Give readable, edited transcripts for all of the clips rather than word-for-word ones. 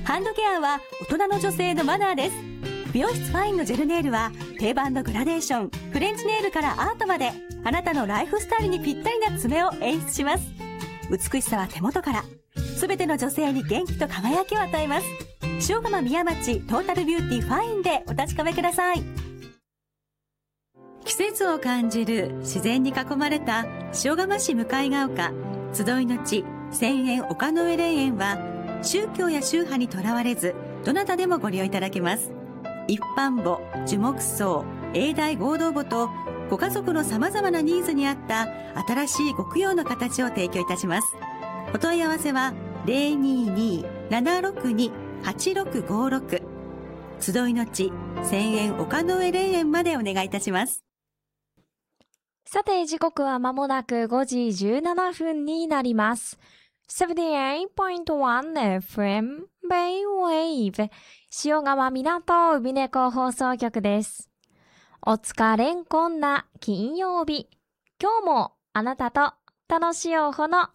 ハンドケアは大人の女性のマナーです。美容室ファインのジェルネイルは定番のグラデーション、フレンチネイルからアートまで、あなたのライフスタイルにぴったりな爪を演出します。美しさは手元から。すべての女性に元気と輝きを与えます。塩釜宮町トータルビューティーファインでお確かめください。季節を感じる自然に囲まれた塩釜市向ヶ丘集いの地千円丘の上霊園は、宗教や宗派にとらわれずどなたでもご利用いただけます。一般墓、樹木葬、永代合同墓とご家族の様々なニーズに合った新しいご供養の形を提供いたします。お問い合わせは 022-762-8656 集いの地千円丘の上霊園までお願いいたします。 さて、時刻は間もなく5時17分になります。78.1 FM Bay-Wave 塩釜港海猫放送局です。お疲れんこんな金曜日。今日もあなたと楽しいおほの。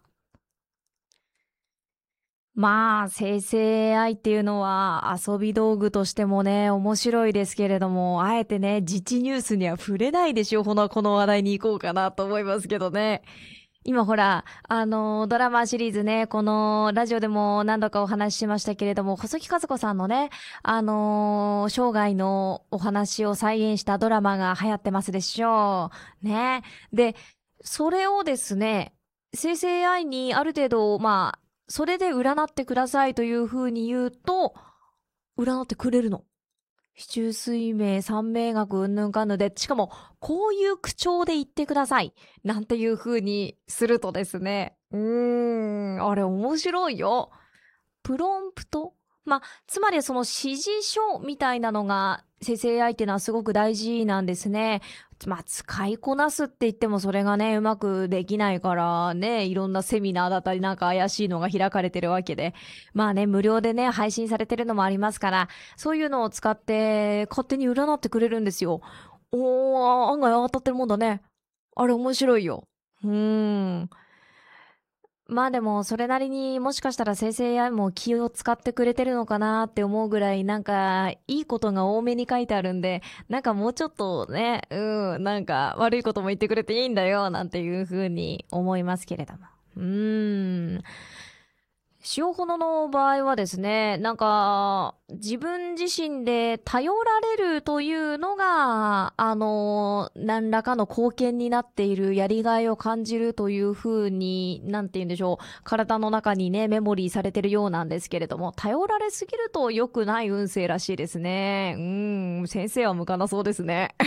まあ、生成 AI っていうのは遊び道具としてもね、面白いですけれども、あえてね、時事ニュースには触れないでしょう。この話題に行こうかなと思いますけどね。今ほら、ドラマシリーズね、このラジオでも何度かお話ししましたけれども、細木数子さんのね、生涯のお話を再現したドラマが流行ってますでしょう。ね。で、それをですね、生成 AI にある程度、それで占ってくださいという風に言うと、占ってくれるの。四柱推命、三名学、うんぬんかんぬんで、しかも、こういう口調で言ってください。なんていう風にするとですね。あれ面白いよ。プロンプト？つまりその指示書みたいなのが、生成 AI っていうのはすごく大事なんですね。使いこなすって言ってもそれがね、うまくできないからね、いろんなセミナーだったりなんか怪しいのが開かれてるわけで。無料でね、配信されてるのもありますから、そういうのを使って勝手に占ってくれるんですよ。案外当たってるもんだね。あれ面白いよ。でもそれなりにもしかしたら生成 AI も気を使ってくれてるのかなって思うぐらいなんかいいことが多めに書いてあるんで、なんかもうちょっとね、なんか悪いことも言ってくれていいんだよなんていう風に思いますけれども。塩炎の場合はですね、なんか、自分自身で頼られるというのが、何らかの貢献になっているやりがいを感じるというふうに、なんて言うんでしょう、体の中にね、メモリーされてるようなんですけれども、頼られすぎると良くない運勢らしいですね。先生は向かなそうですね。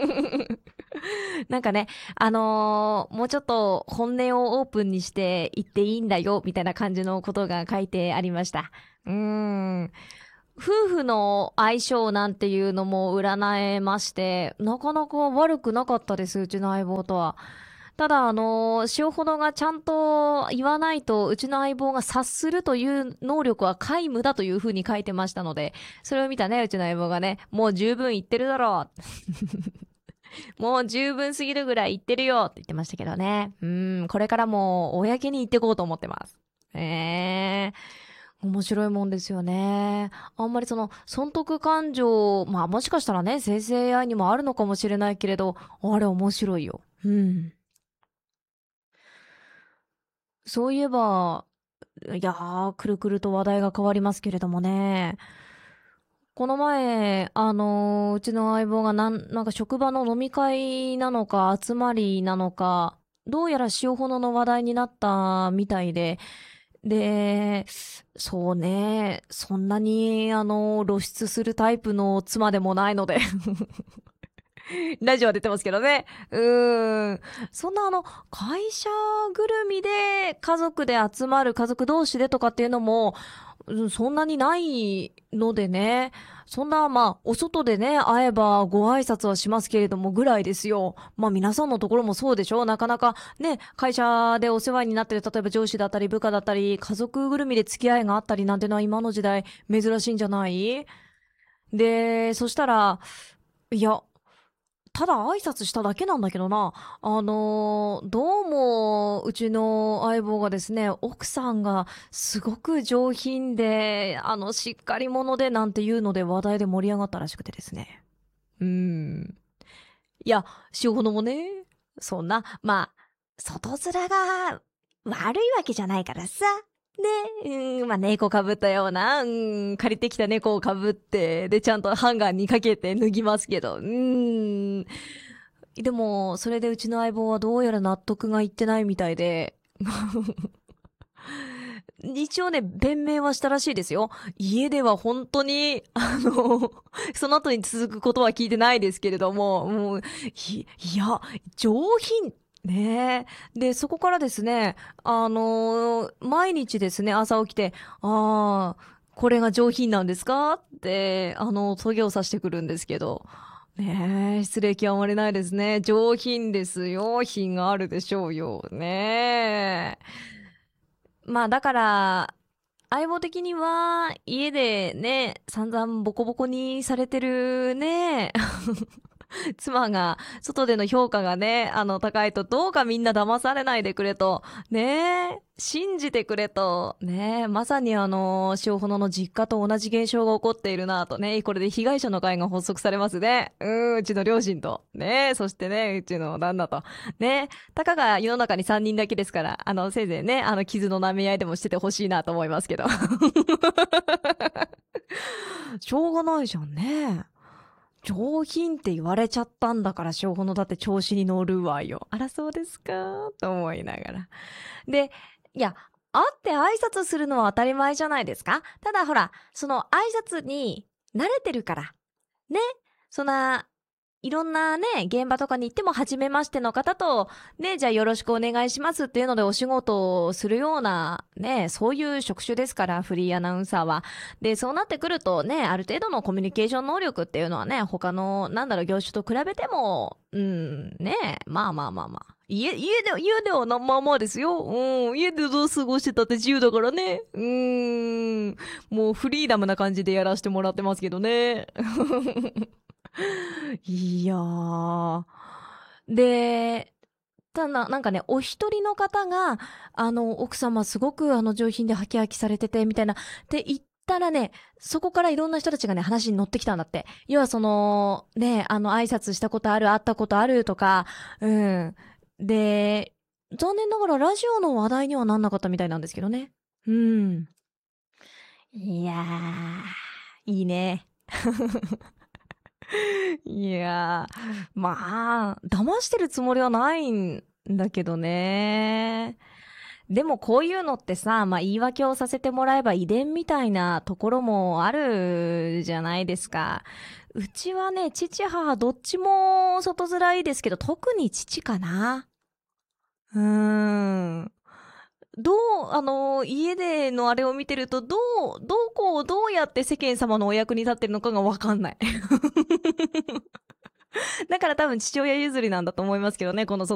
なんかね、もうちょっと本音をオープンにして言っていいんだよ、みたいな感じのことが書いてありました。夫婦の相性なんていうのも占えまして、なかなか悪くなかったです、うちの相棒とは。ただ、塩ほどがちゃんと言わないと、うちの相棒が察するという能力は皆無だというふうに書いてましたので、それを見たね、うちの相棒がね、もう十分言ってるだろう。もう十分すぎるぐらい言ってるよって言ってましたけどね。これからも公に言ってこうと思ってます。面白いもんですよね。あんまりその、損得感情、もしかしたらね、生成 AI にもあるのかもしれないけれど、あれ面白いよ。そういえば、いやー、くるくると話題が変わりますけれどもね。この前、うちの相棒がなんか職場の飲み会なのか集まりなのか、どうやら塩炎の話題になったみたいで、そうね、そんなに露出するタイプの妻でもないのでラジオは出てますけどね。そんな会社ぐるみで家族で集まる、家族同士でとかっていうのも、そんなにないのでね。そんな、お外でね、会えばご挨拶はしますけれどもぐらいですよ。皆さんのところもそうでしょ？なかなかね、会社でお世話になってる、例えば上司だったり部下だったり、家族ぐるみで付き合いがあったりなんてのは今の時代珍しいんじゃない？で、そしたら、いや、 ただ挨拶しただけなんだけどな。どうも、うちの相棒がですね、奥さんがすごく上品で、しっかり者でなんていうので話題で盛り上がったらしくてですね。いや、塩物もね、そんな、まあ、外面が悪いわけじゃないからさ。ね、まあ、猫かぶったような、借りてきた猫をかぶって、で、ちゃんとハンガーにかけて脱ぎますけど、でも、それでうちの相棒はどうやら納得がいってないみたいで、一応ね、弁明はしたらしいですよ。家では本当に、その後に続くことは聞いてないですけれども、もう、いや、上品。ねえ。で、そこからですね、毎日ですね、朝起きて、これが上品なんですかって、トゲを刺してくるんですけど、ねえ、失礼極まりないですね。上品ですよ。品があるでしょうよ。ねえ。まあ、だから、相棒的には、家でね、散々ボコボコにされてるね、妻が、外での評価がね、高いと、どうかみんな騙されないでくれと、ね信じてくれと、ねまさに塩穂の実家と同じ現象が起こっているなとね、これで被害者の会が発足されますね。うちの両親と、ねそしてね、うちの旦那と、ねたかが世の中に3人だけですから、せいぜいね、傷の舐め合いでもしててほしいなと思いますけど。しょうがないじゃんね。上品って言われちゃったんだから、塩穂だって調子に乗るわよ。あら、そうですかと思いながら。で、いや、会って挨拶するのは当たり前じゃないですか。ただほら、その挨拶に慣れてるから。ね。そんな、いろんなね、現場とかに行っても初めましての方と、ね、じゃあよろしくお願いしますっていうのでお仕事をするような、ね、そういう職種ですから、フリーアナウンサーは。で、そうなってくるとね、ある程度のコミュニケーション能力っていうのはね、他の、業種と比べても、ね、まあ。家ではまあまあですよ。家でどう過ごしてたって自由だからね。もうフリーダムな感じでやらせてもらってますけどね。いやー。で、なんかね、お一人の方が、奥様すごく上品でハキハキされてて、みたいな、って言ったらね、そこからいろんな人たちがね、話に乗ってきたんだって。要はね、挨拶したことある、会ったことあるとか、で、残念ながらラジオの話題にはなんなかったみたいなんですけどね。いやー、いいね。いやー、まあ、騙してるつもりはないんだけどね。でもこういうのってさ、まあ言い訳をさせてもらえば遺伝みたいなところもあるじゃないですか。うちはね、父母どっちも外面いいですけど、特に父かな。家でのあれを見てると、どこをどうやって世間様のお役に立ってるのかがわかんない。だから多分父親譲りなんだと思いますけどね、この